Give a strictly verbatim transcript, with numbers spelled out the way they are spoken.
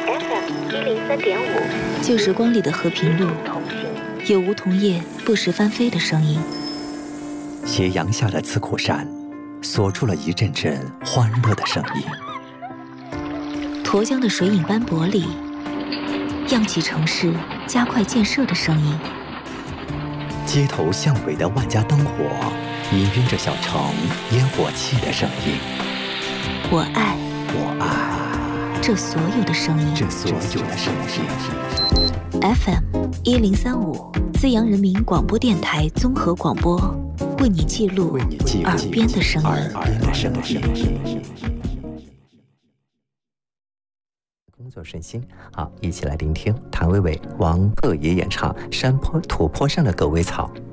F M 一零三点五， 旧时光里的和平路，有梧桐叶不时翻飞的声音。 斜阳下的刺口山，锁住了一阵阵欢乐的声音。 沱江的水影斑驳里，漾起城市加快建设的声音。 街头巷尾的万家灯火，氤氲着小城烟火气的声音。 我爱， 我爱这所有的声音， 这所有的声音。 F M 一零三五，资阳人民广播电台综合广播，为你记录耳边的声音。 耳边的声音。 工作顺心，好，一起来聆听谭维维、王鹤野演唱《山坡土坡上的狗尾草》。